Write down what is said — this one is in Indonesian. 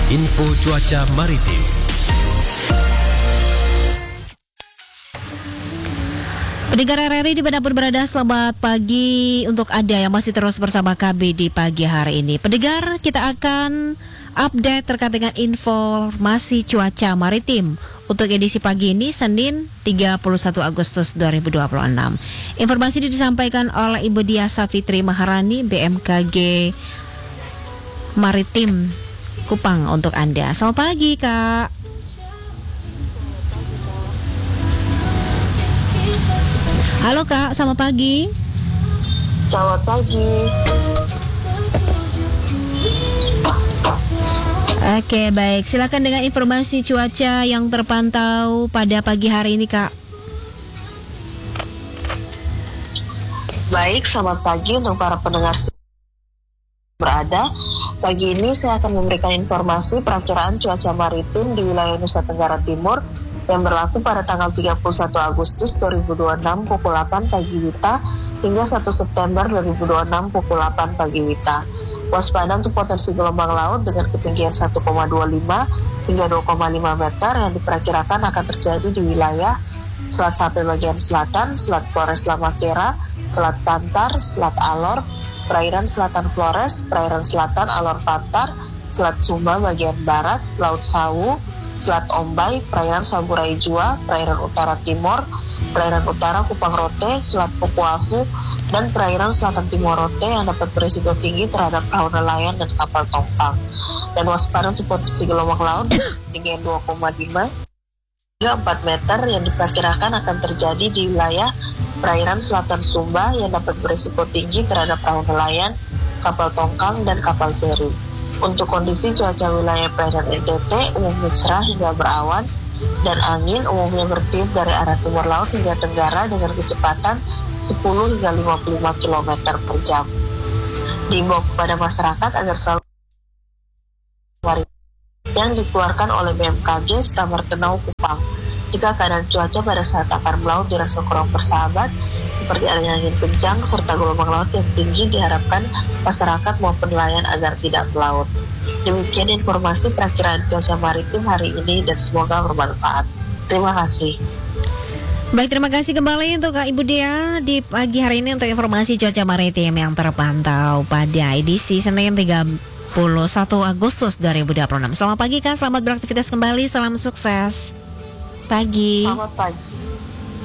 Info cuaca maritim. Pendengar RRI dimanapun berada, selamat pagi untuk Anda yang masih terus bersama kami di pagi hari ini. Pendengar, kita akan update terkait dengan informasi cuaca maritim untuk edisi pagi ini, Senin 31 Agustus 2026. Informasi ini disampaikan oleh Ibu Diah Safitri Maharani, BMKG Maritim Kupang untuk Anda. Selamat pagi, Kak. Halo Kak, selamat pagi. Selamat pagi. Oke, baik. Silakan dengan informasi cuaca yang terpantau pada pagi hari ini, Kak. Baik, selamat pagi untuk para pendengar berada. Pagi ini saya akan memberikan informasi perakiraan cuaca maritim di wilayah Nusa Tenggara Timur yang berlaku pada tanggal 31 Agustus 2026 pukul 8 pagi WITA hingga 1 September 2026 pukul 8 pagi WITA. Waspada untuk potensi gelombang laut dengan ketinggian 1,25 hingga 2,5 meter yang diperkirakan akan terjadi di wilayah Selat Sate bagian selatan, Selat Flores Lamakera, Selat Pantar, Selat Alor, perairan selatan Flores, perairan selatan Alor Pantar, Selat Sumba bagian barat, Laut Sawu, Selat Ombay, perairan Saburai Jua, perairan utara Timur, perairan utara Kupang Rote, Selat Pukuafu, dan perairan selatan Timur Rote yang dapat berisiko tinggi terhadap perahu nelayan dan kapal tongkang. Dan waspada untuk potensi gelombang laut ketinggian 2,5 hingga 4 meter yang diperkirakan akan terjadi di wilayah perairan selatan Sumba yang dapat berisiko tinggi terhadap perahu nelayan, kapal tongkang, dan kapal feri. Untuk kondisi cuaca wilayah perairan NTT umumnya cerah hingga berawan dan angin umumnya bertiup dari arah timur laut hingga tenggara dengan kecepatan 10 hingga 55 km per jam. Diimbau kepada masyarakat agar selalu yang dikeluarkan oleh BMKG Stamartenau Kupang. Jika keadaan cuaca pada saat akan melaut dirasa kurang bersahabat, seperti adanya angin kencang serta gelombang laut yang tinggi, diharapkan masyarakat maupun nelayan agar tidak melaut. Demikian informasi perakiraan cuaca maritim hari ini dan semoga bermanfaat. Terima kasih. Baik, terima kasih kembali untuk Kak Ibu Dia di pagi hari ini untuk informasi cuaca maritim yang terpantau pada edisi Senin 31 Agustus 2026. Selamat pagi Kak, selamat beraktivitas kembali, salam sukses. Pagi. Selamat pagi.